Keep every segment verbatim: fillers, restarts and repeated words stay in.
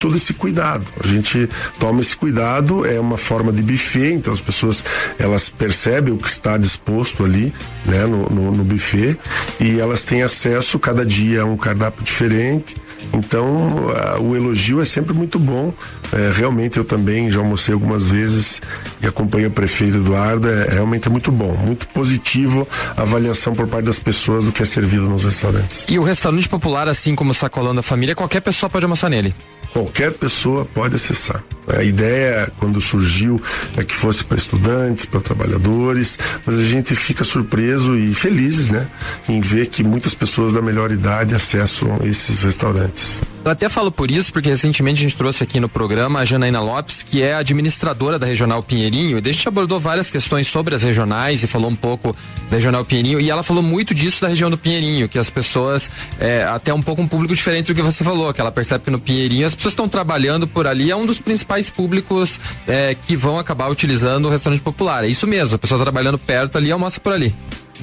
todo esse cuidado. A gente toma esse cuidado, é uma forma de buffet, então as pessoas, elas percebem o que está disposto ali, né, no, no, no buffet, e elas têm acesso cada dia a um cardápio diferente. Então, a, o elogio é sempre muito bom. É, realmente eu também já almocei algumas vezes e acompanho o prefeito Eduardo, é, realmente é muito bom, muito positivo a avaliação por parte das pessoas do que é servido nos restaurantes. E o restaurante popular, assim como o Sacolão da Família, qualquer pessoa pode almoçar nele? Qualquer pessoa pode acessar. A ideia, quando surgiu, é que fosse para estudantes, para trabalhadores, mas a gente fica surpreso e felizes, né, em ver que muitas pessoas da melhor idade acessam esses restaurantes. Eu até falo por isso, porque recentemente a gente trouxe aqui no programa a Janaína Lopes, que é administradora da Regional Pinheirinho, e a gente abordou várias questões sobre as regionais e falou um pouco da Regional Pinheirinho, e ela falou muito disso da região do Pinheirinho, que as pessoas, é, até um pouco um público diferente do que você falou, que ela percebe que no Pinheirinho as pessoas estão trabalhando por ali, é um dos principais públicos é, que vão acabar utilizando o restaurante popular. É isso mesmo, a pessoa trabalhando perto ali almoça por ali.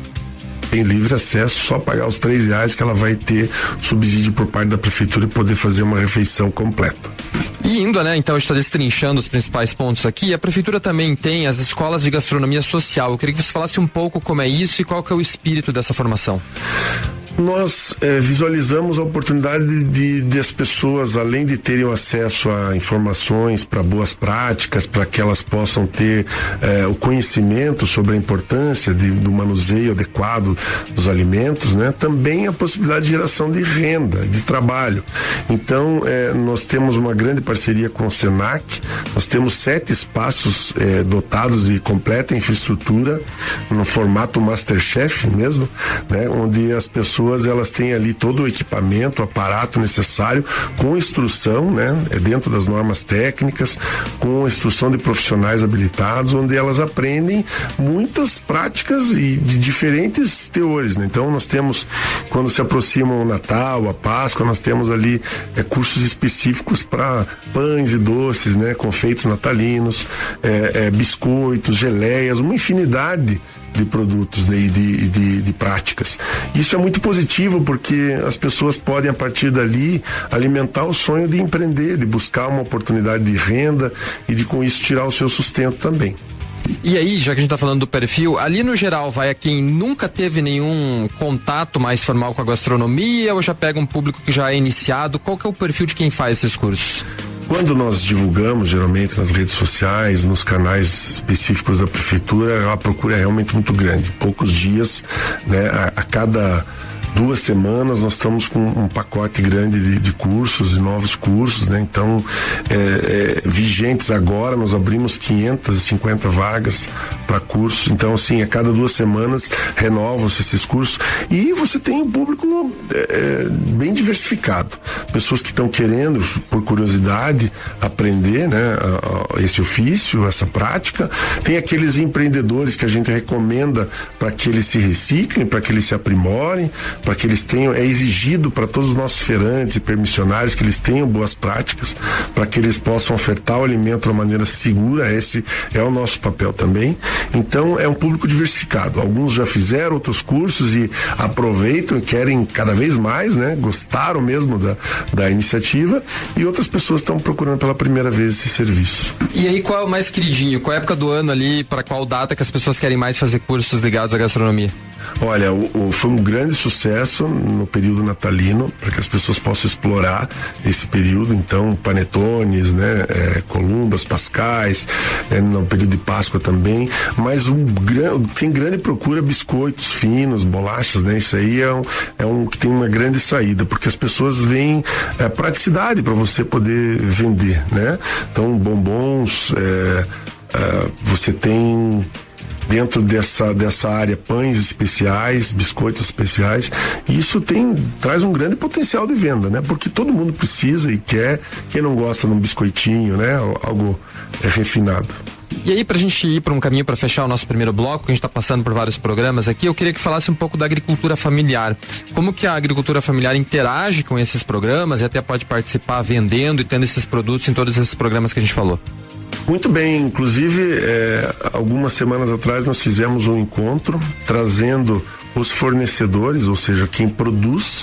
Tem livre acesso, só pagar os três reais que ela vai ter subsídio por parte da prefeitura e poder fazer uma refeição completa. E indo, né, então a gente está destrinchando os principais pontos aqui, a prefeitura também tem as escolas de gastronomia social. Eu queria que você falasse um pouco como é isso e qual que é o espírito dessa formação. Nós eh, visualizamos a oportunidade de, de, de as pessoas, além de terem acesso a informações para boas práticas, para que elas possam ter eh, o conhecimento sobre a importância de, do manuseio adequado dos alimentos, né? Também a possibilidade de geração de renda, de trabalho. Então, eh, nós temos uma grande parceria com o Senac, nós temos sete espaços eh, dotados de completa infraestrutura, no formato Masterchef mesmo, né? Onde as pessoas elas têm ali todo o equipamento, o aparato necessário, com instrução, né, dentro das normas técnicas, com instrução de profissionais habilitados, onde elas aprendem muitas práticas e de diferentes teores, né? Então nós temos, quando se aproxima o Natal, a Páscoa, nós temos ali é, cursos específicos para pães e doces, né, confeitos natalinos, é, é, biscoitos, geleias, uma infinidade de produtos, né, e de, de, de práticas. Isso é muito positivo porque as pessoas podem a partir dali alimentar o sonho de empreender, de buscar uma oportunidade de renda e de com isso tirar o seu sustento também. E aí, já que a gente tá falando do perfil, ali no geral vai a quem nunca teve nenhum contato mais formal com a gastronomia ou já pega um público que já é iniciado? Qual que é o perfil de quem faz esses cursos? Quando nós divulgamos, geralmente nas redes sociais, nos canais específicos da prefeitura, a procura é realmente muito grande. Poucos dias, né, a, a cada duas semanas nós estamos com um pacote grande de, de cursos e novos cursos, né? Então, é, é, vigentes agora, nós abrimos quinhentas e cinquenta vagas para cursos. Então, assim, a cada duas semanas renovam-se esses cursos e você tem um público é, bem diversificado. Pessoas que estão querendo, por curiosidade, aprender, né, a, a, esse ofício, essa prática. Tem aqueles empreendedores que a gente recomenda para que eles se reciclem, para que eles se aprimorem, para que eles tenham, é exigido para todos os nossos feirantes e permissionários que eles tenham boas práticas, para que eles possam ofertar o alimento de uma maneira segura. Esse é o nosso papel também. Então é um público diversificado. Alguns já fizeram outros cursos e aproveitam e querem cada vez mais, né? Gostaram mesmo da, da iniciativa, e outras pessoas estão procurando pela primeira vez esse serviço. E aí, qual é o mais queridinho? Qual é a época do ano ali, para qual data que as pessoas querem mais fazer cursos ligados à gastronomia? Olha, o, o, foi um grande sucesso no período natalino, para que as pessoas possam explorar esse período. Então, panetones, né, é, columbas, pascais, é, no período de Páscoa também. Mas um, tem grande procura biscoitos finos, bolachas, né? Isso aí é um, é um que tem uma grande saída, porque as pessoas veem é, praticidade para você poder vender, né? Então, bombons, é, é, você tem dentro dessa, dessa área pães especiais, biscoitos especiais, e isso tem, traz um grande potencial de venda, né? Porque todo mundo precisa e quer, quem não gosta de um biscoitinho, né? Algo é, refinado. E aí, pra gente ir para um caminho para fechar o nosso primeiro bloco, que a gente está passando por vários programas aqui, eu queria que falasse um pouco da agricultura familiar. Como que a agricultura familiar interage com esses programas e até pode participar vendendo e tendo esses produtos em todos esses programas que a gente falou? Muito bem, inclusive é, algumas semanas atrás nós fizemos um encontro trazendo os fornecedores, ou seja, quem produz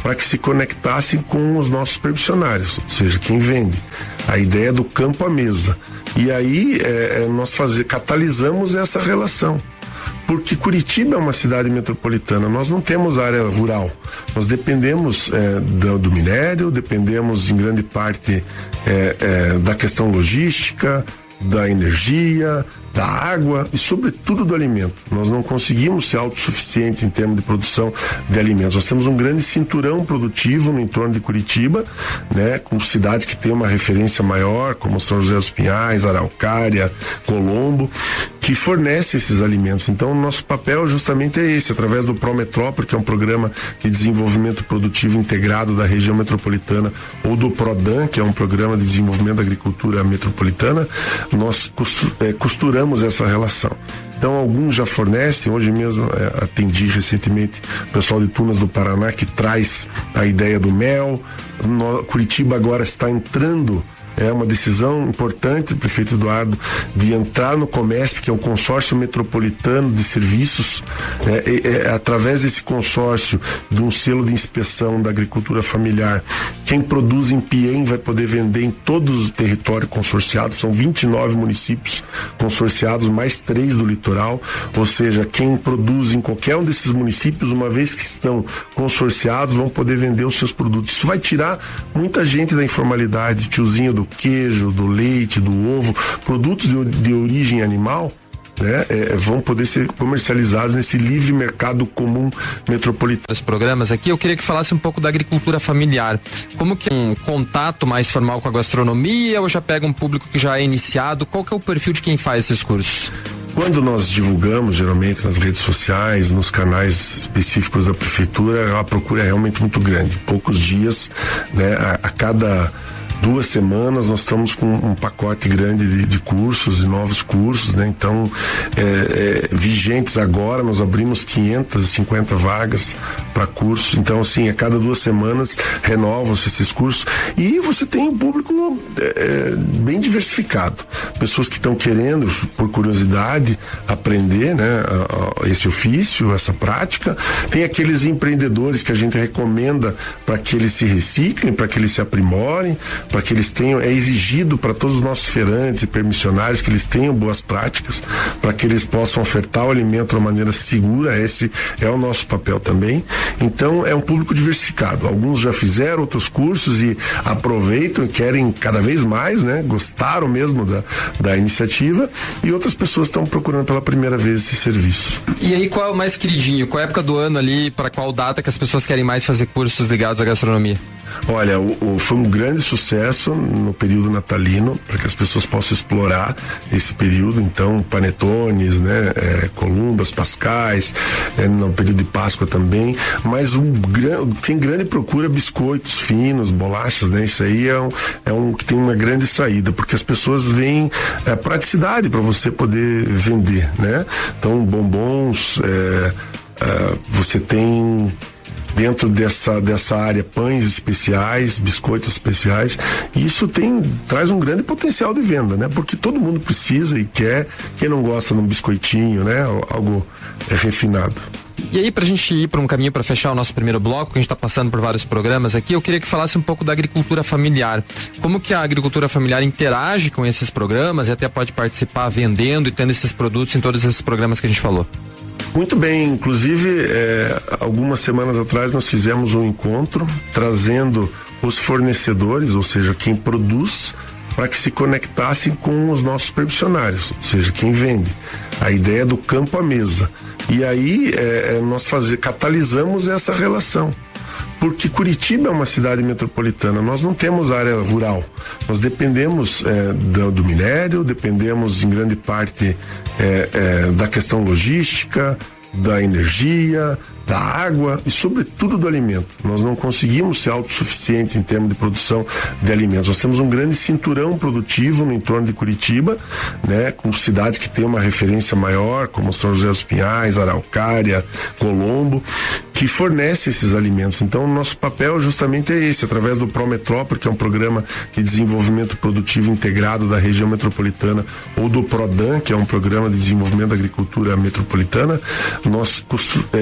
para que se conectassem com os nossos permissionários, ou seja, quem vende. A ideia do campo à mesa. E aí é, nós fazer, catalisamos essa relação. Porque Curitiba é uma cidade metropolitana, nós não temos área rural, nós dependemos é, do, do minério, dependemos em grande parte é, é, da questão logística, da energia, da água e sobretudo do alimento. Nós não conseguimos ser autossuficientes em termos de produção de alimentos. Nós temos um grande cinturão produtivo no entorno de Curitiba, né, com cidades que têm uma referência maior, como São José dos Pinhais, Araucária, Colombo, que fornece esses alimentos. Então, o nosso papel justamente é esse, através do Prometrópole, que é um programa de desenvolvimento produtivo integrado da região metropolitana, ou do PRODAN, que é um programa de desenvolvimento da agricultura metropolitana, nós costuramos essa relação. Então, alguns já fornecem. Hoje mesmo é, atendi recentemente o pessoal de Tunas do Paraná, que traz a ideia do mel. No, Curitiba agora está entrando. É uma decisão importante do prefeito Eduardo de entrar no Comesp, que é um consórcio metropolitano de serviços. É, é, é, através desse consórcio, de um selo de inspeção da agricultura familiar, quem produz em Piem vai poder vender em todos os territórios consorciados. São vinte e nove municípios consorciados, mais três do litoral. Ou seja, quem produz em qualquer um desses municípios, uma vez que estão consorciados, vão poder vender os seus produtos. Isso vai tirar muita gente da informalidade, tiozinho do queijo, do leite, do ovo, produtos de, de origem animal, né, é, vão poder ser comercializados nesse livre mercado comum metropolitano. Os programas aqui, eu queria que falasse um pouco da agricultura familiar. Como que é um contato mais formal com a gastronomia, ou já pega um público que já é iniciado? Qual que é o perfil de quem faz esses cursos? Quando nós divulgamos, geralmente nas redes sociais, nos canais específicos da prefeitura, a procura é realmente muito grande. Poucos dias, né, a, a cada duas semanas nós estamos com um pacote grande de, de cursos e novos cursos, né? Então, é, é, vigentes agora, nós abrimos quinhentas e cinquenta vagas para cursos. Então, assim, a cada duas semanas renovam-se esses cursos e você tem um público é, bem diversificado. Pessoas que estão querendo, por curiosidade, aprender, né, a, a, esse ofício, essa prática. Tem aqueles empreendedores que a gente recomenda para que eles se reciclem, para que eles se aprimorem, para que eles tenham, é exigido para todos os nossos feirantes e permissionários que eles tenham boas práticas, para que eles possam ofertar o alimento de uma maneira segura. Esse é o nosso papel também. Então, é um público diversificado. Alguns já fizeram outros cursos e aproveitam e querem cada vez mais, né? Gostaram mesmo da, da iniciativa, e outras pessoas estão procurando pela primeira vez esse serviço. E aí, qual é o mais queridinho? Qual é a época do ano ali, para qual data que as pessoas querem mais fazer cursos ligados à gastronomia? Olha, o, o, foi um grande sucesso no período natalino, para que as pessoas possam explorar esse período. Então, panetones, né, é, columbas, pascais, é, no período de Páscoa também. Mas um, tem grande procura biscoitos finos, bolachas, né? Isso aí é um, é um que tem uma grande saída, porque as pessoas veem é, praticidade para você poder vender, né? Então, bombons, é, é, você tem dentro dessa, dessa área pães especiais, biscoitos especiais, e isso tem, traz um grande potencial de venda, né? Porque todo mundo precisa e quer, quem não gosta de um biscoitinho, né? Algo é, refinado. E aí, pra gente ir para um caminho para fechar o nosso primeiro bloco, que a gente tá passando por vários programas aqui, eu queria que falasse um pouco da agricultura familiar. Como que a agricultura familiar interage com esses programas e até pode participar vendendo e tendo esses produtos em todos esses programas que a gente falou? Muito bem, inclusive é, algumas semanas atrás nós fizemos um encontro trazendo os fornecedores, ou seja, quem produz, para que se conectassem com os nossos permissionários, ou seja, quem vende. A ideia do campo à mesa. E aí é, nós fazer, catalisamos essa relação. Porque Curitiba é uma cidade metropolitana, nós não temos área rural, nós dependemos é, do, do minério, dependemos em grande parte é, é, da questão logística, da energia, da água e sobretudo do alimento. Nós não conseguimos ser autossuficientes em termos de produção de alimentos. Nós temos um grande cinturão produtivo no entorno de Curitiba, né, com cidades que têm uma referência maior, como São José dos Pinhais, Araucária, Colombo, que fornece esses alimentos. Então, o nosso papel justamente é esse, através do Prometrópole, que é um programa de desenvolvimento produtivo integrado da região metropolitana, ou do PRODAN, que é um programa de desenvolvimento da agricultura metropolitana. Nós costuramos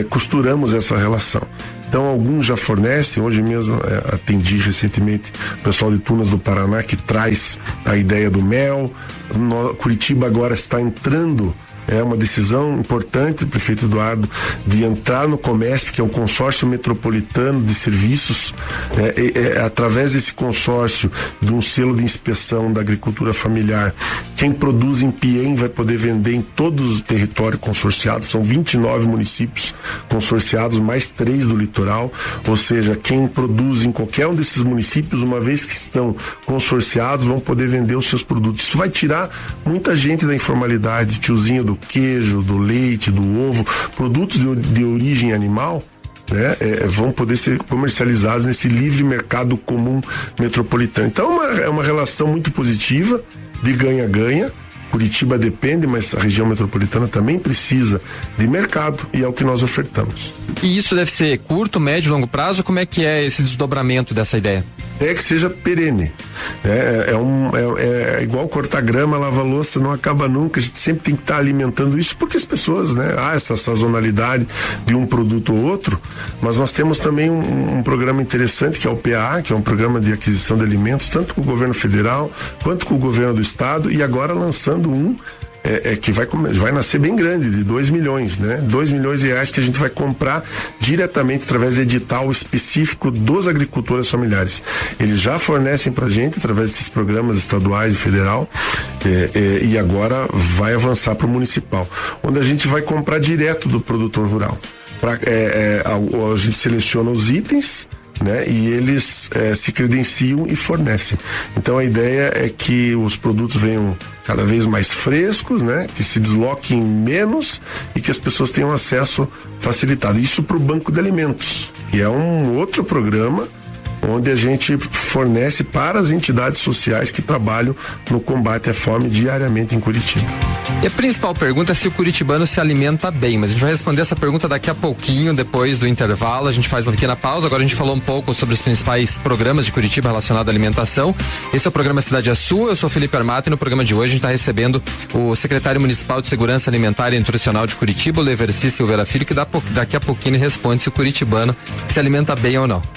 mostramos essa relação. Então, alguns já fornecem. Hoje mesmo é, atendi recentemente o pessoal de Tunas do Paraná, que traz a ideia do mel. No, Curitiba agora está entrando. É uma decisão importante do prefeito Eduardo de entrar no Comesp, que é o consórcio metropolitano de serviços. É, é, é, através desse consórcio, de um selo de inspeção da agricultura familiar, quem produz em Piem vai poder vender em todos os territórios consorciados. São vinte e nove municípios consorciados, mais três do litoral. Ou seja, quem produz em qualquer um desses municípios, uma vez que estão consorciados, vão poder vender os seus produtos. Isso vai tirar muita gente da informalidade, tiozinho do queijo, do leite, do ovo, produtos de, de origem animal, né, é, vão poder ser comercializados nesse livre mercado comum metropolitano. Então é uma, é uma relação muito positiva, de ganha-ganha. Curitiba depende, mas a região metropolitana também precisa de mercado, e é o que nós ofertamos. E isso deve ser curto, médio, longo prazo? Como é que é esse desdobramento dessa ideia? É que seja perene. É, é, um, é, é igual cortar grama, lavar louça, não acaba nunca. A gente sempre tem que estar tá alimentando isso, porque as pessoas, né, há essa sazonalidade de um produto ou outro, mas nós temos também um, um programa interessante, que é o P A A, que é um programa de aquisição de alimentos, tanto com o governo federal, quanto com o governo do estado, e agora lançando um É, é que vai, vai nascer bem grande, de dois milhões, né? dois milhões de reais que a gente vai comprar diretamente através de edital específico dos agricultores familiares. Eles já fornecem pra gente através desses programas estaduais e federal, é, é, e agora vai avançar para o municipal, onde a gente vai comprar direto do produtor rural. Pra, é, é, a, a gente seleciona os itens, né? E eles é, se credenciam e fornecem. Então a ideia é que os produtos venham cada vez mais frescos, né? Que se desloquem menos e que as pessoas tenham acesso facilitado. Isso para o Banco de Alimentos, que é um outro programa onde a gente fornece para as entidades sociais que trabalham no combate à fome diariamente em Curitiba. E a principal pergunta é se o curitibano se alimenta bem, mas a gente vai responder essa pergunta daqui a pouquinho, depois do intervalo. A gente faz uma pequena pausa. Agora a gente falou um pouco sobre os principais programas de Curitiba relacionados à alimentação. Esse é o programa Cidade é Sua. Eu sou Felipe Armato, e no programa de hoje a gente está recebendo o secretário municipal de Segurança Alimentar e Nutricional de Curitiba, o Leverci Silveira Filho, que daqui a pouquinho responde se o curitibano se alimenta bem ou não.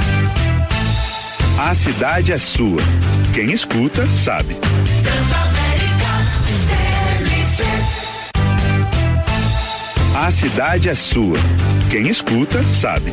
A cidade é sua. Quem escuta, sabe. A cidade é sua. Quem escuta, sabe.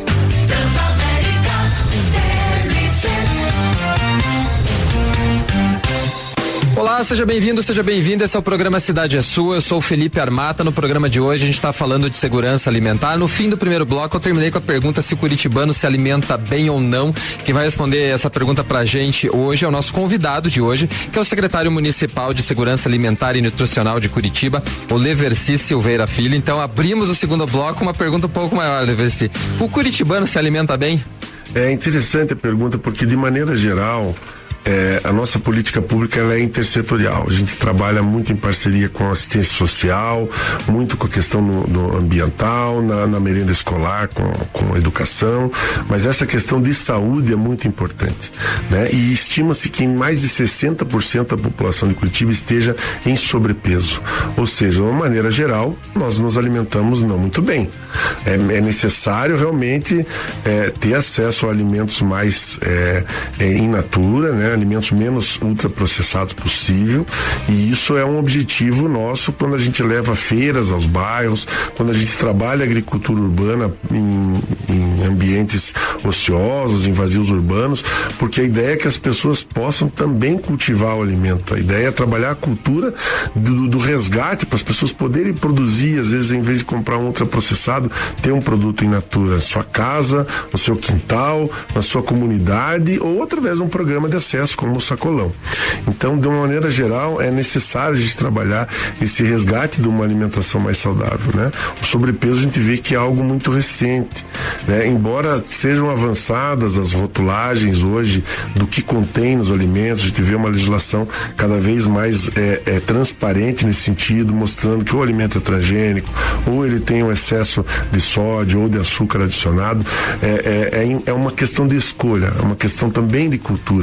Olá, seja bem-vindo, seja bem-vinda. Esse é o programa Cidade é Sua. Eu sou o Felipe Armata. No programa de hoje a gente está falando de segurança alimentar. No fim do primeiro bloco eu terminei com a pergunta se o curitibano se alimenta bem ou não. Quem vai responder essa pergunta pra gente hoje é o nosso convidado de hoje, que é o secretário municipal de Segurança Alimentar e Nutricional de Curitiba, o Leverci Silveira Filho. Então abrimos o segundo bloco com uma pergunta um pouco maior, Leverci. O curitibano se alimenta bem? É interessante a pergunta, porque de maneira geral É, a nossa política pública ela é intersetorial. A gente trabalha muito em parceria com a assistência social, muito com a questão no, no ambiental, na, na merenda escolar, com, com a educação, mas essa questão de saúde é muito importante, né? E estima-se que mais de sessenta por cento da população de Curitiba esteja em sobrepeso. Ou seja, de uma maneira geral, nós nos alimentamos não muito bem. É, é necessário realmente é, ter acesso a alimentos mais é, é, in natura, né? Alimentos menos ultraprocessados possível, e isso é um objetivo nosso quando a gente leva feiras aos bairros, quando a gente trabalha agricultura urbana em, em ambientes ociosos, em vazios urbanos, porque a ideia é que as pessoas possam também cultivar o alimento. A ideia é trabalhar a cultura do, do resgate para as pessoas poderem produzir, às vezes em vez de comprar um ultraprocessado, ter um produto in natura na sua casa, no seu quintal, na sua comunidade, ou através de um programa de acesso como o sacolão. Então, de uma maneira geral, é necessário a gente trabalhar esse resgate de uma alimentação mais saudável, né? O sobrepeso a gente vê que é algo muito recente, né? Embora sejam avançadas as rotulagens hoje do que contém nos alimentos, a gente vê uma legislação cada vez mais é, é, transparente nesse sentido, mostrando que o alimento é transgênico, ou ele tem um excesso de sódio ou de açúcar adicionado. É, é, é, é uma questão de escolha, é uma questão também de cultura.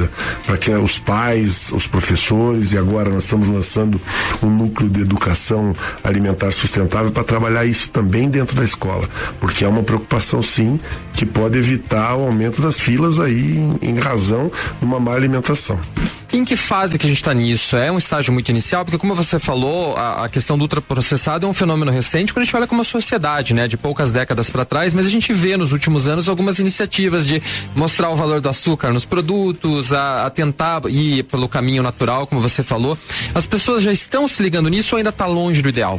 para que os pais, os professores, e agora nós estamos lançando um núcleo de educação alimentar sustentável para trabalhar isso também dentro da escola, porque é uma preocupação sim que pode evitar o aumento das filas aí em, em razão de uma má alimentação. Em que fase que a gente está nisso? É um estágio muito inicial? Porque como você falou, a, a questão do ultraprocessado é um fenômeno recente quando a gente olha como uma sociedade, né? De poucas décadas para trás, mas a gente vê nos últimos anos algumas iniciativas de mostrar o valor do açúcar nos produtos, a, a tentar ir pelo caminho natural, como você falou. As pessoas já estão se ligando nisso ou ainda está longe do ideal?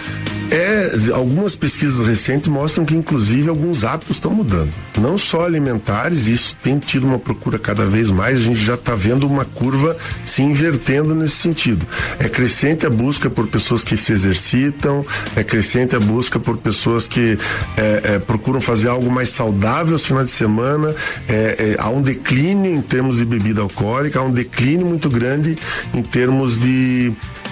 É, algumas pesquisas recentes mostram que inclusive alguns hábitos estão mudando, não só alimentares, isso tem tido uma procura cada vez mais, a gente já está vendo uma curva se invertendo nesse sentido. É crescente a busca por pessoas que se exercitam, é crescente a busca por pessoas que é, é, procuram fazer algo mais saudável aos finais de semana, é, é, há um declínio em termos de bebida alcoólica, há um declínio muito grande em termos de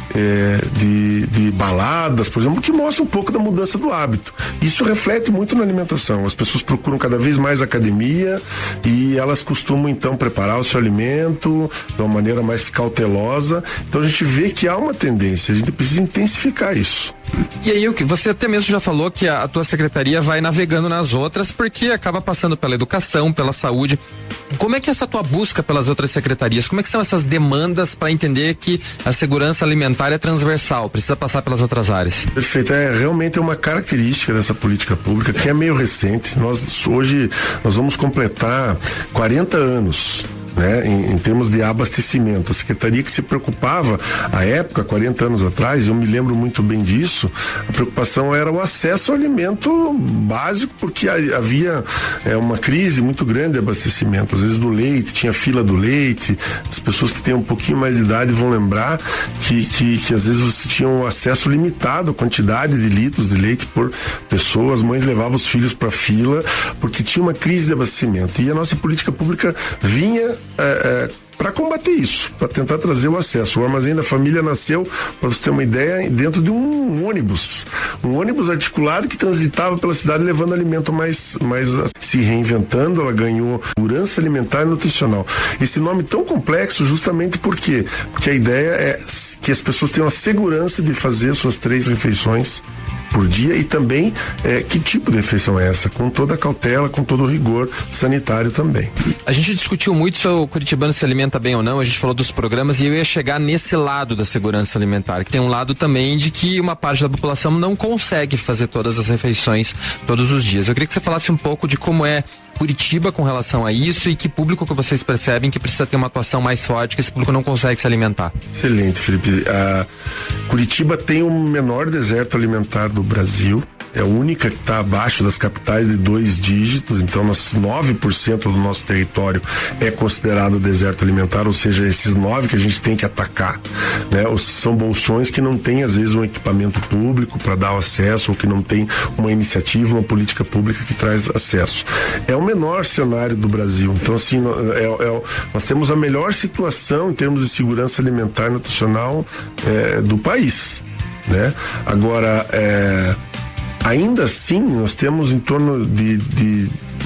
É, de, de baladas, por exemplo, que mostra um pouco da mudança do hábito. Isso reflete muito na alimentação. As pessoas procuram cada vez mais academia e elas costumam então preparar o seu alimento de uma maneira mais cautelosa. Então a gente vê que há uma tendência, a gente precisa intensificar isso. E aí, você até mesmo já falou que a, a tua secretaria vai navegando nas outras porque acaba passando pela educação, pela saúde. Como é que é essa tua busca pelas outras secretarias? Como é que são essas demandas para entender que a segurança alimentar é transversal, precisa passar pelas outras áreas? Perfeito, é realmente é uma característica dessa política pública que é meio recente. Nós hoje nós vamos completar quarenta anos. Né, em, em termos de abastecimento, a secretaria que se preocupava à época, quarenta anos atrás, eu me lembro muito bem disso, a preocupação era o acesso ao alimento básico, porque havia é, uma crise muito grande de abastecimento, às vezes do leite, tinha fila do leite, as pessoas que têm um pouquinho mais de idade vão lembrar que, que, que às vezes você tinha um acesso limitado, a quantidade de litros de leite por pessoa, as mães levavam os filhos para fila, porque tinha uma crise de abastecimento, e a nossa política pública vinha É, é, para combater isso, para tentar trazer o acesso. O Armazém da Família nasceu, para você ter uma ideia, dentro de um ônibus, um ônibus articulado que transitava pela cidade levando alimento mais, mais se reinventando. Ela ganhou segurança alimentar e nutricional. Esse nome tão complexo justamente por quê? Porque a ideia é que as pessoas tenham a segurança de fazer suas três refeições por dia e também é, que tipo de refeição é essa, com toda a cautela, com todo o rigor sanitário também. A gente discutiu muito se o curitibano se alimenta bem ou não, a gente falou dos programas e eu ia chegar nesse lado da segurança alimentar, que tem um lado também de que uma parte da população não consegue fazer todas as refeições todos os dias. Eu queria que você falasse um pouco de como é Curitiba com relação a isso e que público que vocês percebem que precisa ter uma atuação mais forte, que esse público não consegue se alimentar. Excelente, Felipe. A Curitiba tem o menor deserto alimentar do Brasil. É a única que está abaixo das capitais de dois dígitos, então nós, nove por cento do nosso território é considerado deserto alimentar, ou seja, esses nove que a gente tem que atacar, né? Os, são bolsões que não têm às vezes um equipamento público para dar acesso, ou que não tem uma iniciativa, uma política pública que traz acesso. É o menor cenário do Brasil, então assim, é, é, nós temos a melhor situação em termos de segurança alimentar e nutricional é, do país, né? Agora, é, ainda assim, nós temos em torno de, de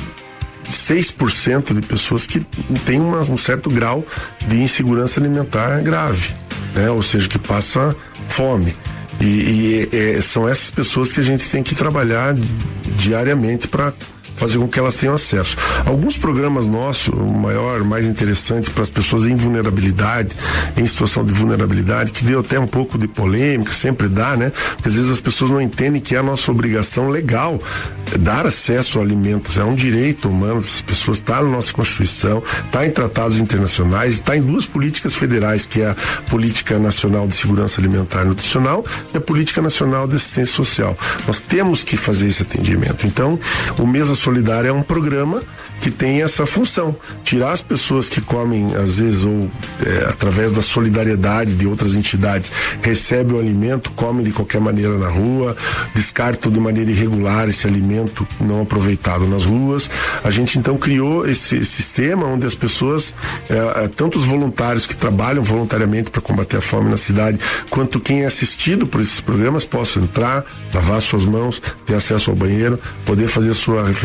seis por cento de pessoas que têm uma, um certo grau de insegurança alimentar grave, né? Ou seja, que passa fome. E, e é, são essas pessoas que a gente tem que trabalhar diariamente para fazer com que elas tenham acesso. Alguns programas nossos, o maior, mais interessante para as pessoas em vulnerabilidade, em situação de vulnerabilidade, que deu até um pouco de polêmica, sempre dá, né? Porque às vezes as pessoas não entendem que é a nossa obrigação legal dar acesso a alimentos, é um direito humano dessas pessoas, está na nossa Constituição, está em tratados internacionais, está em duas políticas federais, que é a Política Nacional de Segurança Alimentar e Nutricional e a Política Nacional de Assistência Social. Nós temos que fazer esse atendimento. Então, o Mesa Solidária é um programa que tem essa função, tirar as pessoas que comem, às vezes, ou é, através da solidariedade de outras entidades, recebem o alimento, comem de qualquer maneira na rua, descartam de maneira irregular esse alimento não aproveitado nas ruas. A gente então criou esse, esse sistema onde as pessoas, é, tanto os voluntários que trabalham voluntariamente para combater a fome na cidade, quanto quem é assistido por esses programas, possam entrar, lavar suas mãos, ter acesso ao banheiro, poder fazer sua refeição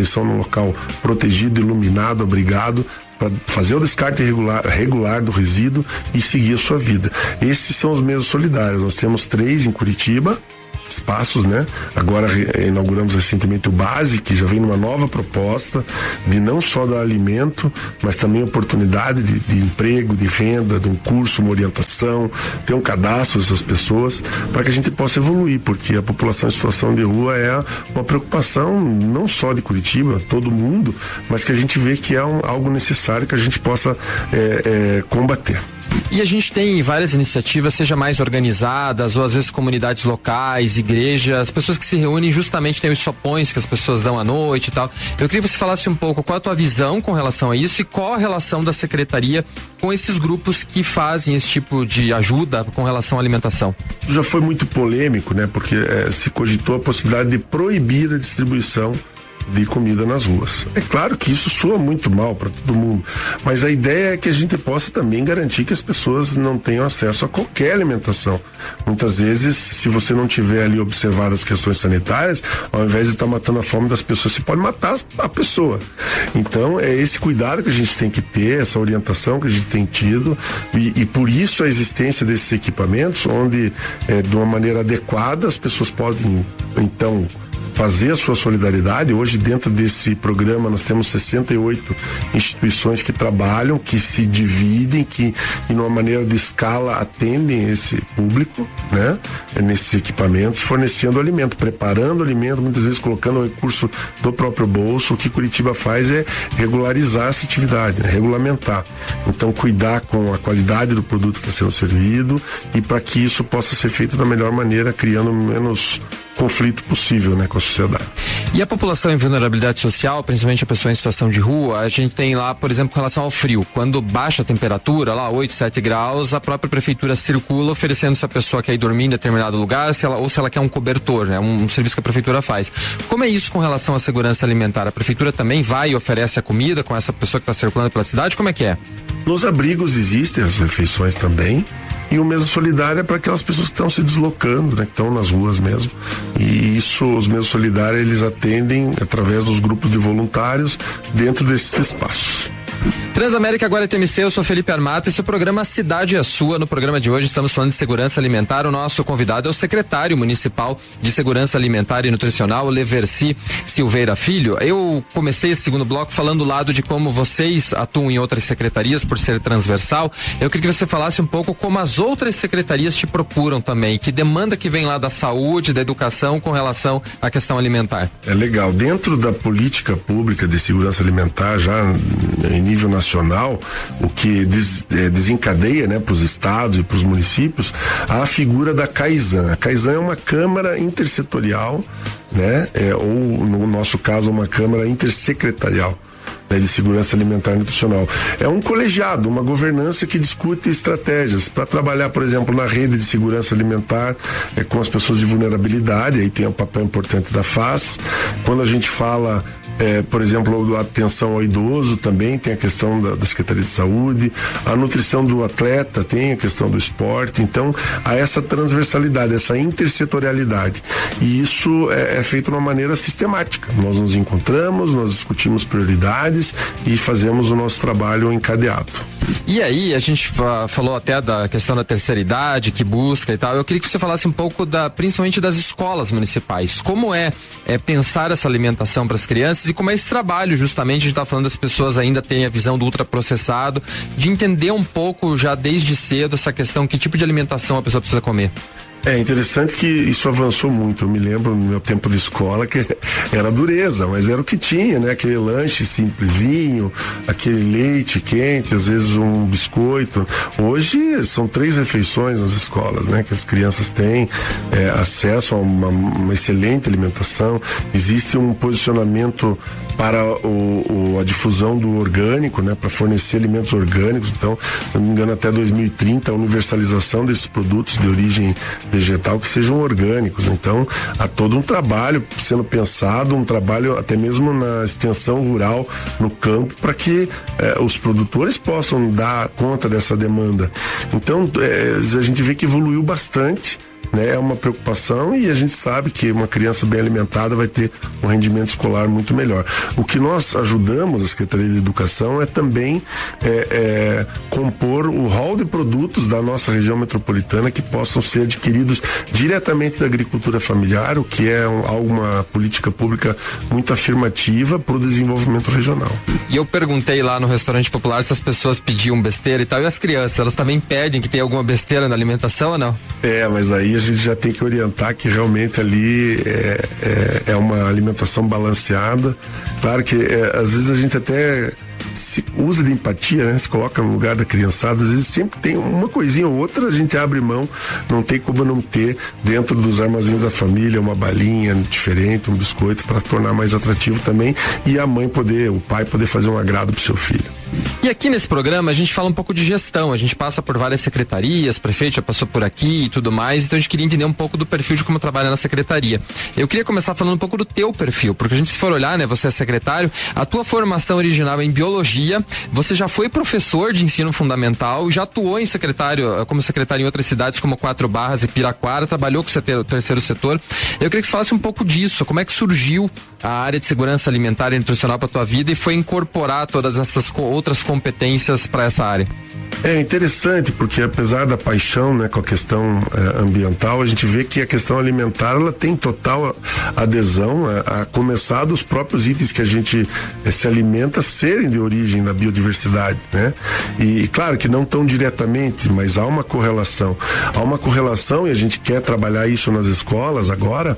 distribuição num local protegido, iluminado, abrigado, para fazer o descarte regular, regular do resíduo e seguir a sua vida. Esses são os mesas solidárias. Nós temos três em Curitiba, espaços, né? Agora inauguramos recentemente o Base, que já vem numa nova proposta de não só dar alimento, mas também oportunidade de, de emprego, de renda, de um curso, uma orientação, ter um cadastro dessas pessoas, para que a gente possa evoluir, porque a população em situação de rua é uma preocupação não só de Curitiba, todo mundo, mas que a gente vê que é um, algo necessário que a gente possa é, é, combater. E a gente tem várias iniciativas, seja mais organizadas ou às vezes comunidades locais, igrejas, pessoas que se reúnem justamente, tem os sopões que as pessoas dão à noite e tal. Eu queria que você falasse um pouco qual a tua visão com relação a isso e qual a relação da secretaria com esses grupos que fazem esse tipo de ajuda com relação à alimentação. Já foi muito polêmico, né? Porque é, se cogitou a possibilidade de proibir a distribuição de comida nas ruas. É claro que isso soa muito mal para todo mundo, mas a ideia é que a gente possa também garantir que as pessoas não tenham acesso a qualquer alimentação. Muitas vezes, se você não tiver ali observado as questões sanitárias, ao invés de estar matando a fome das pessoas, você pode matar a pessoa. Então, é esse cuidado que a gente tem que ter, essa orientação que a gente tem tido, e, e por isso a existência desses equipamentos, onde, é, de uma maneira adequada, as pessoas podem, então, fazer a sua solidariedade. Hoje, dentro desse programa, nós temos sessenta e oito instituições que trabalham, que se dividem, que, de uma maneira de escala, atendem esse público, né? Nesses equipamentos, fornecendo alimento, preparando alimento, muitas vezes colocando o recurso do próprio bolso. O que Curitiba faz é regularizar essa atividade, né? Regulamentar. Então, cuidar com a qualidade do produto que está sendo servido e para que isso possa ser feito da melhor maneira, criando menos conflito possível, né, com a sociedade. E a população em vulnerabilidade social, principalmente a pessoa em situação de rua, a gente tem lá, por exemplo, com relação ao frio, quando baixa a temperatura, lá oito, sete graus, a própria prefeitura circula oferecendo se a pessoa quer ir dormir em determinado lugar, se ela, ou se ela quer um cobertor, né, um, um serviço que a prefeitura faz. Como é isso com relação à segurança alimentar? A prefeitura também vai e oferece a comida com essa pessoa que está circulando pela cidade? Como é que é? Nos abrigos existem as refeições também. E o Mesa Solidária é para aquelas pessoas que estão se deslocando, né? Que estão nas ruas mesmo. E isso, os Mesas Solidárias, eles atendem através dos grupos de voluntários dentro desses espaços. Transamérica agora é T M C, eu sou Felipe Armato, esse é o programa Cidade é Sua. No programa de hoje estamos falando de segurança alimentar. O nosso convidado é o secretário municipal de Segurança Alimentar e Nutricional, Leverci Silveira Filho. Eu comecei esse segundo bloco falando do lado de como vocês atuam em outras secretarias por ser transversal. Eu queria que você falasse um pouco como as outras secretarias te procuram também, que demanda que vem lá da saúde, da educação com relação à questão alimentar. É legal, dentro da política pública de segurança alimentar, já em nível nacional, o que des, é, desencadeia, né, para os estados e para os municípios, a figura da CAISAN. A CAISAN é uma câmara intersetorial, né, é, ou no nosso caso uma câmara intersecretarial, né, de segurança alimentar e nutricional. É um colegiado, uma governança que discute estratégias para trabalhar, por exemplo, na rede de segurança alimentar é, com as pessoas de vulnerabilidade. Aí tem o papel importante da F A S. Quando a gente fala É, por exemplo, a atenção ao idoso também tem a questão da, da Secretaria de Saúde, a nutrição do atleta tem a questão do esporte. Então, há essa transversalidade, essa intersetorialidade, e isso é, é feito de uma maneira sistemática. Nós nos encontramos, nós discutimos prioridades e fazemos o nosso trabalho encadeado. E aí, a gente fa- falou até da questão da terceira idade, que busca e tal. Eu queria que você falasse um pouco da, principalmente das escolas municipais. Como é, é pensar essa alimentação para as crianças e como é esse trabalho, justamente, a gente está falando das pessoas ainda terem a visão do ultraprocessado, de entender um pouco já desde cedo essa questão, que tipo de alimentação a pessoa precisa comer. É interessante que isso avançou muito. Eu me lembro no meu tempo de escola que era dureza, mas era o que tinha, né? Aquele lanche simplesinho, aquele leite quente, às vezes um biscoito. Hoje são três refeições nas escolas, né? Que as crianças têm é, acesso a uma, uma excelente alimentação. Existe um posicionamento para o, o, a difusão do orgânico, né? Para fornecer alimentos orgânicos. Então, se não me engano, até dois mil e trinta a universalização desses produtos de origem vegetal que sejam orgânicos. Então, há todo um trabalho sendo pensado, um trabalho até mesmo na extensão rural, no campo, para que eh, os produtores possam dar conta dessa demanda. Então, eh, a gente vê que evoluiu bastante né, é uma preocupação, e a gente sabe que uma criança bem alimentada vai ter um rendimento escolar muito melhor. O que nós ajudamos a Secretaria de Educação é também é, é, compor o rol de produtos da nossa região metropolitana que possam ser adquiridos diretamente da agricultura familiar, o que é um, uma política pública muito afirmativa para o desenvolvimento regional. E eu perguntei lá no restaurante popular se as pessoas pediam besteira e tal, e as crianças, elas também pedem que tenha alguma besteira na alimentação ou não? É, mas aí a gente já tem que orientar que realmente ali é, é, é uma alimentação balanceada. Claro que é, às vezes a gente até se usa de empatia, né? Se coloca no lugar da criançada, às vezes sempre tem uma coisinha ou outra, a gente abre mão, não tem como não ter dentro dos armazéns da família uma balinha diferente, um biscoito, para tornar mais atrativo também, e a mãe poder, o pai poder fazer um agrado pro seu filho. E aqui nesse programa a gente fala um pouco de gestão, a gente passa por várias secretarias, prefeito já passou por aqui e tudo mais, então a gente queria entender um pouco do perfil de como trabalha na secretaria. Eu queria começar falando um pouco do teu perfil, porque a gente, se for olhar, né, você é secretário, a tua formação original é em biologia, você já foi professor de ensino fundamental, já atuou em secretário, como secretário em outras cidades como Quatro Barras e Piraquara, trabalhou com o terceiro setor. Eu queria que você falasse um pouco disso, como é que surgiu a área de segurança alimentar e nutricional para tua vida e foi incorporar todas essas co- outras competências para essa área? É interessante porque, apesar da paixão, né, com a questão eh, ambiental, a gente vê que a questão alimentar ela tem total adesão a, a começar dos próprios itens que a gente eh, se alimenta serem de origem da biodiversidade, né? E claro que não tão diretamente, mas há uma correlação. Há uma correlação, e a gente quer trabalhar isso nas escolas agora,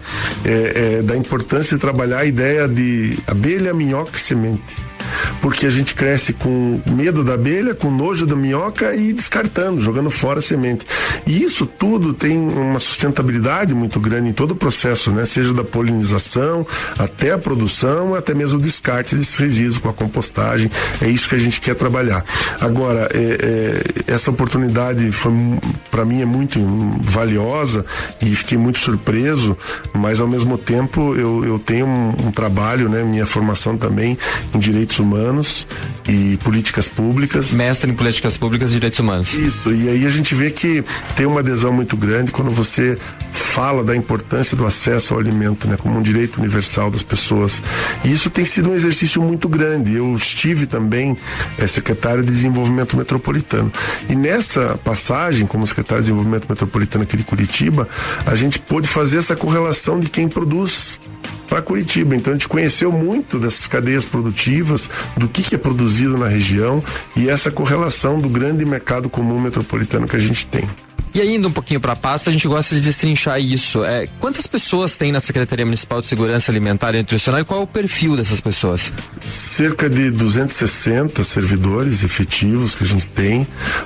é, é, da importância de trabalhar a ideia de abelha, minhoca e semente. Porque a gente cresce com medo da abelha, com nojo da minhoca e descartando, jogando fora a semente. E isso tudo tem uma sustentabilidade muito grande em todo o processo, né? Seja da polinização, até a produção, até mesmo o descarte desses resíduos com a compostagem. É isso que a gente quer trabalhar. Agora, é, é, essa oportunidade foi, para mim, é muito valiosa e fiquei muito surpreso, mas ao mesmo tempo eu, eu tenho um, um trabalho, né? Minha formação também em direitos humanos e políticas públicas. Mestre em políticas públicas e direitos humanos. Isso, e aí a gente vê que tem uma adesão muito grande quando você fala da importância do acesso ao alimento, né, como um direito universal das pessoas. E isso tem sido um exercício muito grande. Eu estive também é, secretário de Desenvolvimento Metropolitano. E nessa passagem, como secretário de Desenvolvimento Metropolitano aqui de Curitiba, a gente pôde fazer essa correlação de quem produz para Curitiba. Então a gente conheceu muito dessas cadeias produtivas, do que, que é produzido na região e essa correlação do grande mercado comum metropolitano que a gente tem. E aí, indo um pouquinho para a pasta, a gente gosta de destrinchar isso. É, quantas pessoas tem na Secretaria Municipal de Segurança Alimentar e Nutricional e qual é o perfil dessas pessoas? Cerca de duzentos e sessenta servidores efetivos que a gente tem,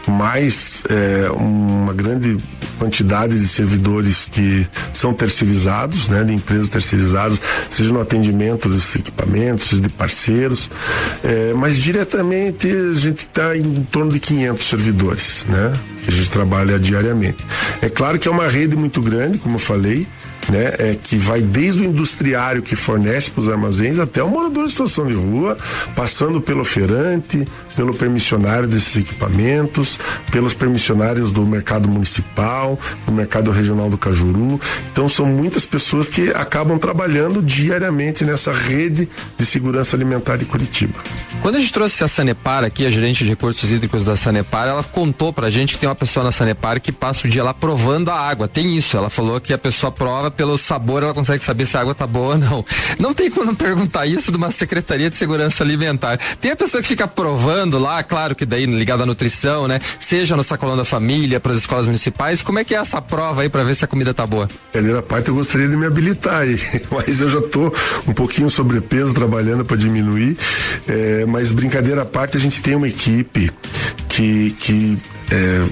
mais é, uma grande quantidade de servidores que são terceirizados, né, de empresas terceirizadas, seja no atendimento desses equipamentos, seja de parceiros, é, mas diretamente a gente está em torno de quinhentos servidores, né, que a gente trabalha diariamente. É claro que é uma rede muito grande, como eu falei, né, é, que vai desde o industriário que fornece para os armazéns até o morador em situação de rua, passando pelo oferante, pelo permissionário desses equipamentos, pelos permissionários do mercado municipal, do mercado regional do Cajuru. Então são muitas pessoas que acabam trabalhando diariamente nessa rede de segurança alimentar de Curitiba. Quando a gente trouxe a Sanepar aqui, a gerente de recursos hídricos da Sanepar, ela contou pra gente que tem uma pessoa na Sanepar que passa o dia lá provando a água. Tem isso, ela falou que a pessoa prova pelo sabor, ela consegue saber se a água tá boa ou não. Não tem como perguntar isso de uma Secretaria de Segurança Alimentar. Tem a pessoa que fica provando lá, claro que daí ligada à nutrição, né? Seja no sacolão da família, para as escolas municipais. Como é que é essa prova aí para ver se a comida tá boa? Primeira parte eu gostaria de me habilitar aí, mas eu já tô um pouquinho sobrepeso trabalhando para diminuir, é, mas brincadeira à parte, a gente tem uma equipe que, que é,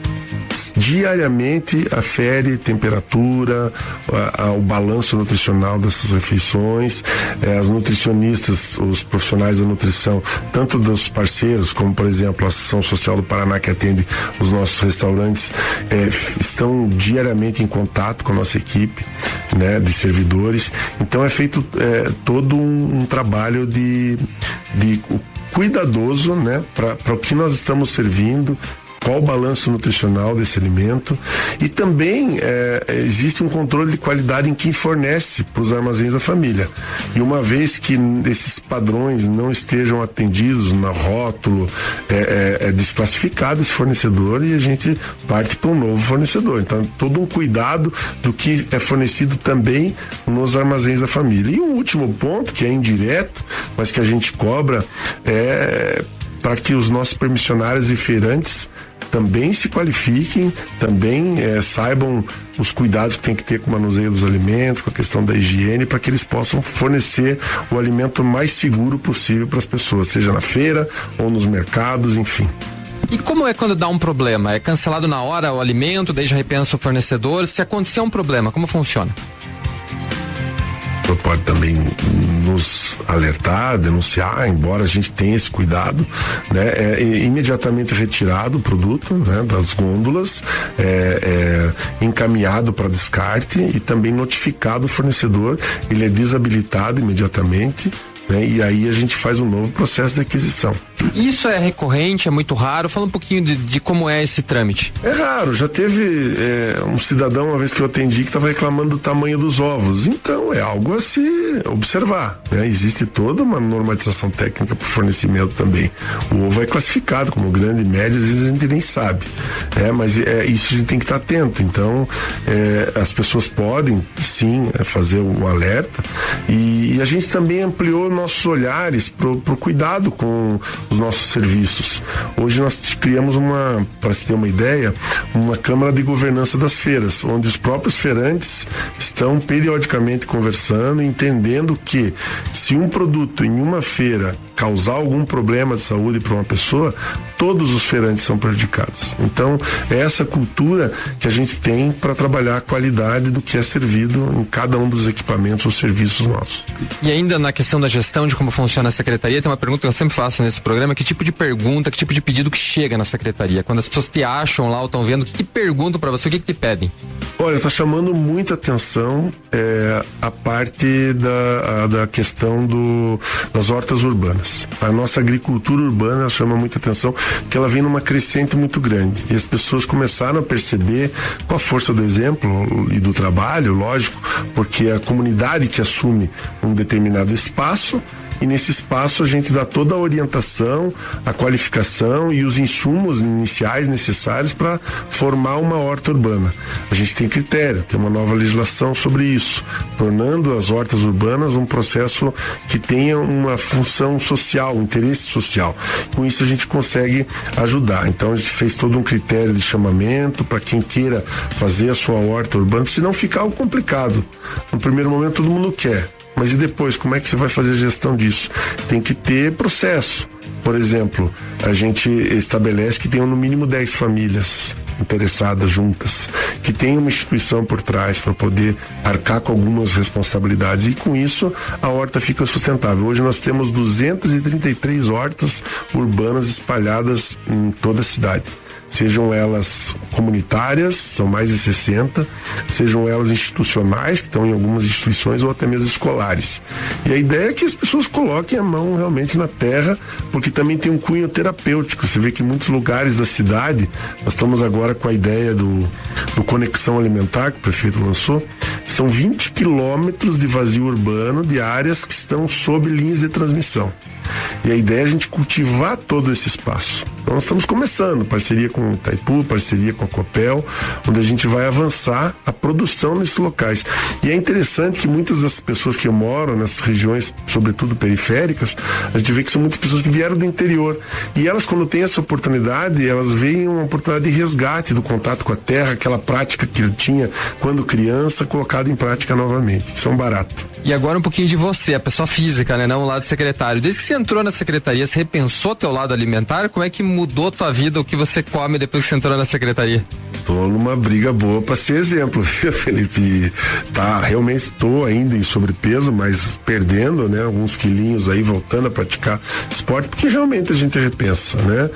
diariamente afere temperatura, a, a, o balanço nutricional dessas refeições, eh, as nutricionistas, os profissionais da nutrição, tanto dos parceiros, como por exemplo a Ação Social do Paraná, que atende os nossos restaurantes, eh, estão diariamente em contato com a nossa equipe, né, de servidores. Então é feito eh, todo um, um trabalho de, de cuidadoso, né, para o que nós estamos servindo, qual o balanço nutricional desse alimento, e também é, existe um controle de qualidade em quem fornece para os armazéns da família. E uma vez que esses padrões não estejam atendidos no rótulo, é, é, é desclassificado esse fornecedor e a gente parte para um novo fornecedor. Então, todo um cuidado do que é fornecido também nos armazéns da família. E um último ponto, que é indireto, mas que a gente cobra, é para que os nossos permissionários e feirantes também se qualifiquem, também é, saibam os cuidados que tem que ter com o manuseio dos alimentos, com a questão da higiene, para que eles possam fornecer o alimento mais seguro possível para as pessoas, seja na feira ou nos mercados, enfim. E como é quando dá um problema? É cancelado na hora o alimento, daí já repensa o fornecedor? Se acontecer um problema, como funciona? Pode também nos alertar, denunciar, embora a gente tenha esse cuidado, né? É imediatamente retirado o produto, né, das gôndolas, é, é encaminhado para descarte e também notificado o fornecedor, ele é desabilitado imediatamente, né? E aí a gente faz um novo processo de aquisição. Isso é recorrente, é muito raro? Fala um pouquinho de, de como é esse trâmite. É raro, já teve é, um cidadão, uma vez que eu atendi, que estava reclamando do tamanho dos ovos. Então é algo a se observar, né? Existe toda uma normatização técnica para o fornecimento também. O ovo é classificado como grande e médio, às vezes a gente nem sabe, é, mas é, isso a gente tem que estar atento. Então é, as pessoas podem sim fazer o alerta, e, e a gente também ampliou nossos olhares para o cuidado com os nossos serviços. Hoje nós criamos uma, para se ter uma ideia, uma Câmara de Governança das Feiras, onde os próprios feirantes estão periodicamente conversando, entendendo que se um produto em uma feira causar algum problema de saúde para uma pessoa, todos os feirantes são prejudicados. Então, é essa cultura que a gente tem para trabalhar a qualidade do que é servido em cada um dos equipamentos ou serviços nossos. E ainda na questão da gestão de como funciona a secretaria, tem uma pergunta que eu sempre faço nesse programa: que tipo de pergunta, que tipo de pedido que chega na secretaria? Quando as pessoas te acham lá ou estão vendo, o que, que perguntam para você, o que, que te pedem? Olha, está chamando muita atenção é, a parte da, a, da questão do, das hortas urbanas. A nossa agricultura urbana chama muita atenção, porque ela vem numa crescente muito grande. E as pessoas começaram a perceber, com a força do exemplo e do trabalho, lógico, porque a comunidade que assume um determinado espaço, e nesse espaço a gente dá toda a orientação, a qualificação e os insumos iniciais necessários para formar uma horta urbana. A gente tem critério, tem uma nova legislação sobre isso, tornando as hortas urbanas um processo que tenha uma função social, um interesse social. Com isso a gente consegue ajudar. Então a gente fez todo um critério de chamamento para quem queira fazer a sua horta urbana, se não ficar algo complicado. No primeiro momento todo mundo quer. Mas e depois, como é que você vai fazer a gestão disso? Tem que ter processo. Por exemplo, a gente estabelece que tenham no mínimo dez famílias interessadas juntas, que tem uma instituição por trás para poder arcar com algumas responsabilidades, e com isso a horta fica sustentável. Hoje nós temos duzentas e trinta e três hortas urbanas espalhadas em toda a cidade. Sejam elas comunitárias, são mais de sessenta, sejam elas institucionais, que estão em algumas instituições, ou até mesmo escolares. E a ideia é que as pessoas coloquem a mão realmente na terra, porque também tem um cunho terapêutico. Você vê que em muitos lugares da cidade, nós estamos agora com a ideia do, do Conexão Alimentar, que o prefeito lançou, são vinte quilômetros de vazio urbano de áreas que estão sob linhas de transmissão. E a ideia é a gente cultivar todo esse espaço. Então nós estamos começando, parceria com o Itaipu, parceria com a Copel, onde a gente vai avançar a produção nesses locais. E é interessante que muitas das pessoas que moram nessas regiões, sobretudo periféricas, a gente vê que são muitas pessoas que vieram do interior. E elas, quando têm essa oportunidade, elas veem uma oportunidade de resgate do contato com a terra, aquela prática que ele tinha quando criança, colocada em prática novamente. Isso é um barato. E agora um pouquinho de você, a pessoa física, né? Não o lado secretário. Desde que você entrou na secretaria, você repensou teu lado alimentar? Como é que mudou tua vida, o que você come depois que você entrou na secretaria? Tô numa briga boa para ser exemplo, Felipe. Tá, realmente tô ainda em sobrepeso, mas perdendo, né? Alguns quilinhos aí, voltando a praticar esporte, porque realmente a gente repensa, né?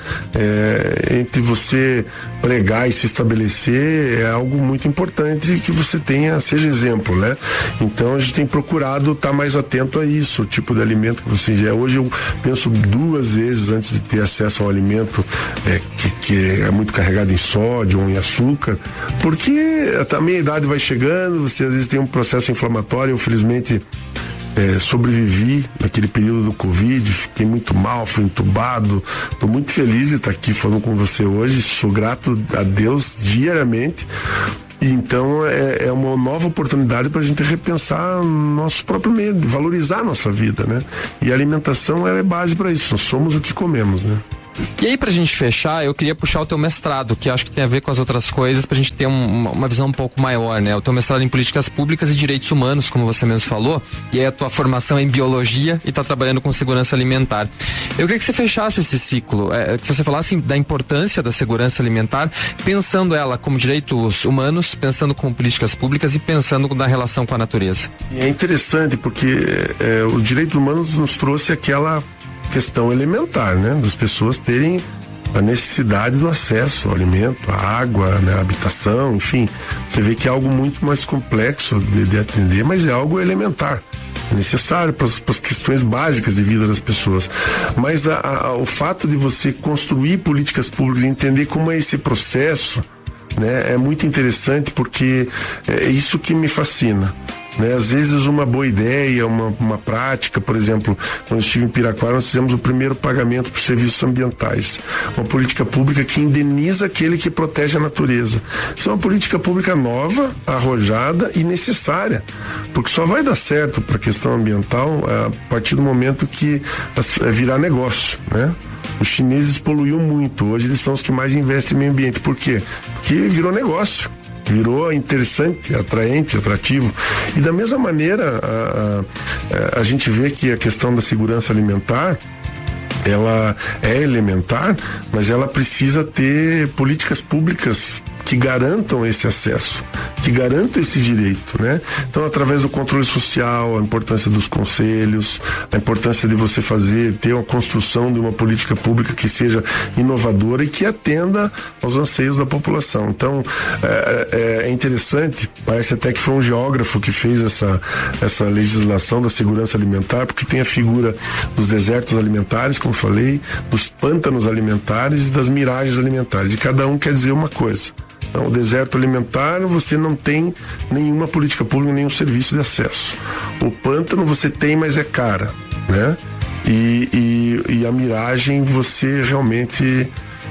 É, entre você pregar e se estabelecer é algo muito importante que você tenha, seja exemplo, né? Então a gente tem procurado estar tá mais atento a isso, o tipo de alimento que você ingere. Hoje eu penso duas vezes antes de ter acesso ao alimento alimento é, que, que é muito carregado em sódio ou em açúcar, porque também a idade vai chegando, você às vezes tem um processo inflamatório. Eu felizmente é, sobrevivi naquele período do Covid, fiquei muito mal, fui entubado, estou muito feliz de estar aqui falando com você hoje, sou grato a Deus diariamente. Então é, é uma nova oportunidade para a gente repensar nosso próprio meio, valorizar a nossa vida, né? E a alimentação ela é base para isso, nós somos o que comemos, né? E aí, pra gente fechar, eu queria puxar o teu mestrado, que acho que tem a ver com as outras coisas, pra gente ter um, uma visão um pouco maior, né? O teu mestrado em políticas públicas e direitos humanos, como você mesmo falou, e aí a tua formação é em biologia e tá trabalhando com segurança alimentar. Eu queria que você fechasse esse ciclo, é, que você falasse da importância da segurança alimentar, pensando ela como direitos humanos, pensando como políticas públicas e pensando na relação com a natureza. É interessante porque é, o direito humano nos trouxe aquela questão elementar, né? Das pessoas terem a necessidade do acesso ao alimento, à água, né? À habitação, enfim. Você vê que é algo muito mais complexo de, de atender, mas é algo elementar, necessário para as questões básicas de vida das pessoas. Mas a, a, o fato de você construir políticas públicas e entender como é esse processo, né? É muito interessante, porque é isso que me fascina. Né? Às vezes uma boa ideia, uma, uma prática, por exemplo, quando eu estive em Piraquara, nós fizemos o primeiro pagamento por serviços ambientais, uma política pública que indeniza aquele que protege a natureza. Isso é uma política pública nova, arrojada e necessária, porque só vai dar certo para a questão ambiental a partir do momento que virar negócio, né? Os chineses poluíam muito, hoje eles são os que mais investem em meio ambiente. Por quê? Porque virou negócio. Virou interessante, atraente, atrativo. E da mesma maneira, a, a, a gente vê que a questão da segurança alimentar, ela é elementar, mas ela precisa ter políticas públicas que garantam esse acesso, que garantam esse direito, né? Então, através do controle social, a importância dos conselhos, a importância de você fazer, ter uma construção de uma política pública que seja inovadora e que atenda aos anseios da população. Então, é, é interessante, parece até que foi um geógrafo que fez essa, essa legislação da segurança alimentar, porque tem a figura dos desertos alimentares, como falei, dos pântanos alimentares e das miragens alimentares, e cada um quer dizer uma coisa. Então, o deserto alimentar, você não tem nenhuma política pública, nenhum serviço de acesso. O pântano você tem, mas é cara, né? E, e, e a miragem você realmente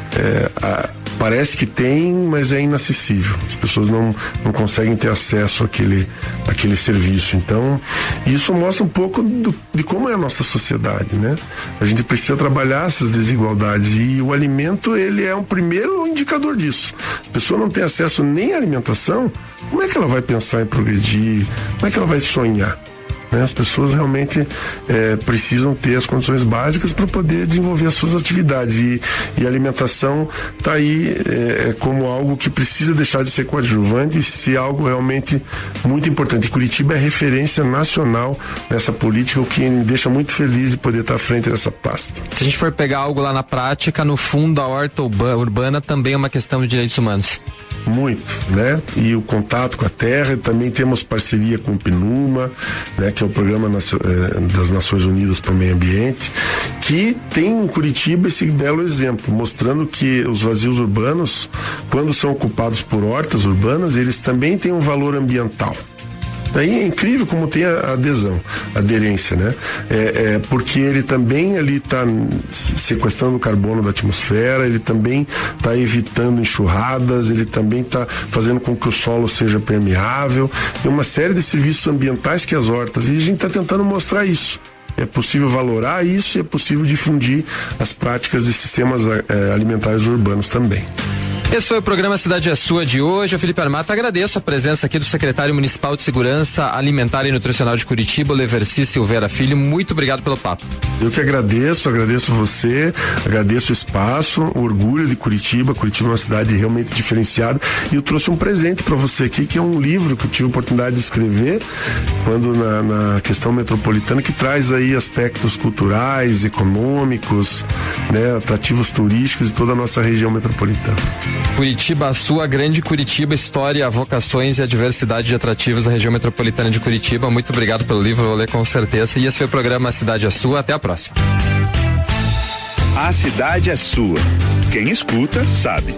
é, a, parece que tem, mas é inacessível. As pessoas não, não conseguem ter acesso àquele, àquele serviço. Então, isso mostra um pouco do, de como é a nossa sociedade, né? A gente precisa trabalhar essas desigualdades e o alimento, ele é um primeiro indicador disso. A pessoa não tem acesso nem à alimentação, como é que ela vai pensar em progredir? Como é que ela vai sonhar? Né? As pessoas realmente é, precisam ter as condições básicas para poder desenvolver as suas atividades, e, e a alimentação está aí é, como algo que precisa deixar de ser coadjuvante e ser algo realmente muito importante. E Curitiba é referência nacional nessa política, o que me deixa muito feliz de poder estar à frente dessa pasta. Se a gente for pegar algo lá na prática, no fundo a horta urbana também é uma questão de direitos humanos. Muito, né? E o contato com a terra, também temos parceria com o PNUMA, né? Que é o Programa das Nações Unidas para o Meio Ambiente, que tem em Curitiba esse belo exemplo, mostrando que os vazios urbanos, quando são ocupados por hortas urbanas, eles também têm um valor ambiental. Daí é incrível como tem a adesão, a aderência, né? É, é, porque ele também ali está sequestrando o carbono da atmosfera, ele também está evitando enxurradas, ele também está fazendo com que o solo seja permeável, tem uma série de serviços ambientais que as hortas, e a gente está tentando mostrar isso. É possível valorar isso e é possível difundir as práticas de sistemas é, alimentares urbanos também. Esse foi o programa Cidade é Sua de hoje. Eu, Felipe Armata, agradeço a presença aqui do secretário municipal de Segurança Alimentar e Nutricional de Curitiba, Leverci Silveira Filho. Muito obrigado pelo papo. Eu que agradeço, agradeço você, agradeço o espaço, o orgulho de Curitiba. Curitiba é uma cidade realmente diferenciada, e eu trouxe um presente para você aqui, que é um livro que eu tive a oportunidade de escrever quando na, na questão metropolitana, que traz aí aspectos culturais, econômicos, né, atrativos turísticos de toda a nossa região metropolitana. Curitiba, a sua grande Curitiba, história, vocações e a diversidade de atrativos da região metropolitana de Curitiba. Muito obrigado pelo livro, vou ler com certeza. E esse foi o programa Cidade é Sua. Até a próxima. A cidade é sua. Quem escuta, sabe.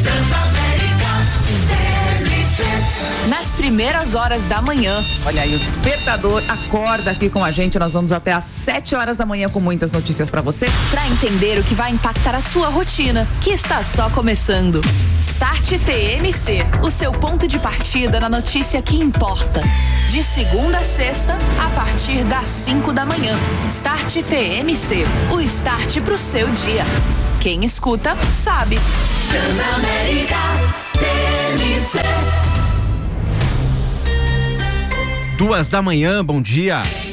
Nas primeiras horas da manhã. Olha aí, o Despertador acorda aqui com a gente. Nós vamos até às sete horas da manhã com muitas notícias pra você, pra entender o que vai impactar a sua rotina, que está só começando. Start T M C, o seu ponto de partida na notícia que importa. De segunda a sexta, a partir das cinco da manhã. Start T M C, o start pro seu dia. Quem escuta, sabe. Transamérica T M C. Duas da manhã, bom dia.